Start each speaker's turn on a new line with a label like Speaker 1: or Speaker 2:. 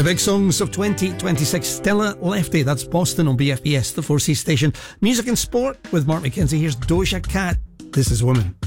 Speaker 1: big songs of 2026. Stella Lefty, that's Boston on BFBS, the 4C station. Music and sport with Mark McKenzie. Here's Doja Cat. This is Woman.